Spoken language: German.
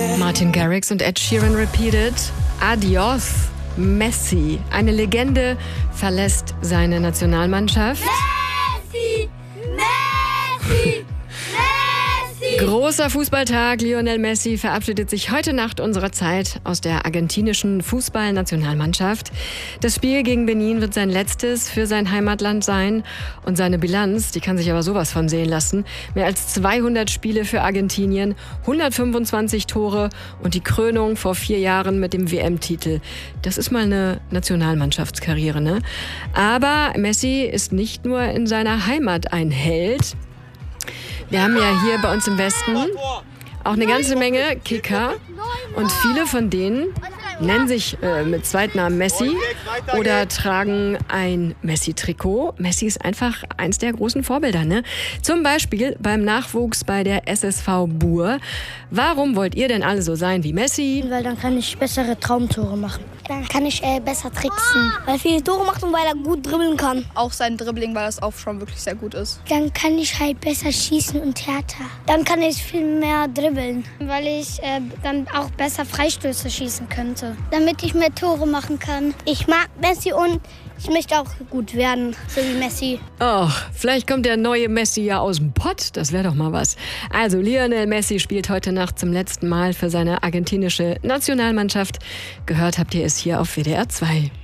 Martin Garrix und Ed Sheeran repeated Adios, Messi. Eine Legende verlässt seine Nationalmannschaft. Messi! Messi! Messi! Großer Fußballtag. Lionel Messi verabschiedet sich heute Nacht unserer Zeit aus der argentinischen Fußballnationalmannschaft. Das Spiel gegen Benin wird sein letztes für sein Heimatland sein. Und seine Bilanz, die kann sich aber sowas von sehen lassen. Mehr als 200 Spiele für Argentinien, 125 Tore und die Krönung vor 4 Jahren mit dem WM-Titel. Das ist mal eine Nationalmannschaftskarriere, ne? Aber Messi ist nicht nur in seiner Heimat ein Held. Wir haben ja hier bei uns im Westen auch eine ganze Menge Kicker und viele von denen nennen sich mit Zweitnamen Messi oder tragen ein Messi-Trikot. Messi ist einfach eins der großen Vorbilder, ne? Zum Beispiel beim Nachwuchs bei der SSV Buhr. Warum wollt ihr denn alle so sein wie Messi? Weil dann kann ich bessere Traumtore machen. Dann kann ich besser tricksen. Weil er viele Tore macht und weil er gut dribbeln kann. Auch sein Dribbling, weil das auch schon wirklich sehr gut ist. Dann kann ich halt besser schießen und härter. Dann kann ich viel mehr dribbeln. Weil ich dann auch besser Freistöße schießen könnte. Damit ich mehr Tore machen kann. Ich mag Messi und ich möchte auch gut werden, so wie Messi. Och, vielleicht kommt der neue Messi ja aus dem Pott. Das wäre doch mal was. Also Lionel Messi spielt heute Nacht zum letzten Mal für seine argentinische Nationalmannschaft. Gehört habt ihr es hier auf WDR 2.